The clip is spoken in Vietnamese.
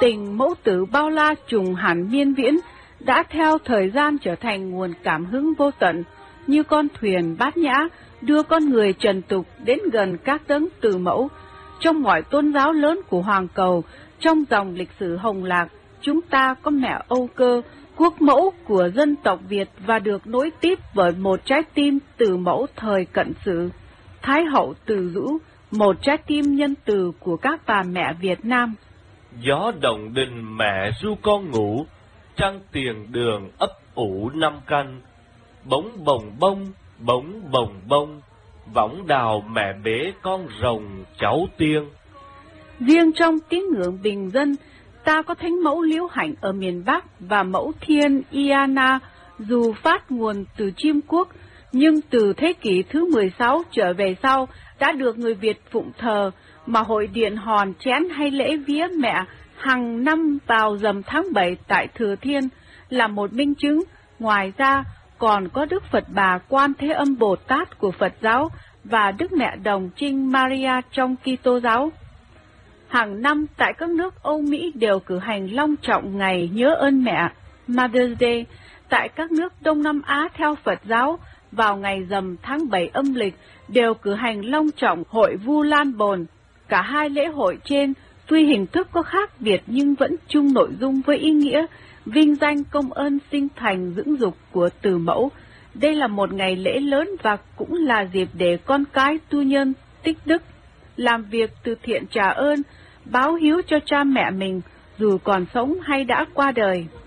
tình mẫu tử bao la trùng hẳn miên viễn đã theo thời gian trở thành nguồn cảm hứng vô tận, như con thuyền bát nhã đưa con người trần tục đến gần các đấng từ mẫu. Trong mọi tôn giáo lớn của Hoàng Cầu, trong dòng lịch sử Hồng Lạc, chúng ta có mẹ Âu Cơ, quốc mẫu của dân tộc Việt và được nối tiếp bởi một trái tim từ mẫu thời cận sử. Thái hậu Từ Dũ, một trái tim nhân từ của các bà mẹ Việt Nam. Gió động đình mẹ ru con ngủ, trăng tiền đường ấp ủ năm canh. Bống bồng bông, bống bồng bông, võng đào mẹ bế con rồng cháu tiên. Riêng trong tín ngưỡng bình dân, ta có thánh mẫu Liễu Hạnh ở miền Bắc và mẫu thiên Iana, dù phát nguồn từ Chiêm Quốc, nhưng từ thế kỷ thứ 16 trở về sau đã được người Việt phụng thờ, mà hội điện hòn chén hay lễ vía mẹ hàng năm vào rằm tháng 7 tại Thừa Thiên là một minh chứng. Ngoài ra, còn có Đức Phật Bà Quan Thế Âm Bồ Tát của Phật giáo và Đức Mẹ Đồng Trinh Maria trong Kitô giáo. Hàng năm tại các nước Âu Mỹ đều cử hành long trọng ngày nhớ ơn mẹ Mother's Day. Tại các nước Đông Nam Á theo Phật giáo, vào ngày rằm tháng 7 âm lịch đều cử hành long trọng hội Vu Lan Bồn. Cả hai lễ hội trên tuy hình thức có khác biệt nhưng vẫn chung nội dung với ý nghĩa vinh danh công ơn sinh thành dưỡng dục của Từ Mẫu. Đây là một ngày lễ lớn và cũng là dịp để con cái tu nhân tích đức, làm việc từ thiện trả ơn, báo hiếu cho cha mẹ mình dù còn sống hay đã qua đời.